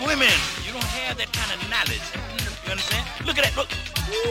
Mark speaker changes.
Speaker 1: women. You don't have that kind of knowledge. You understand? Look at that. Look.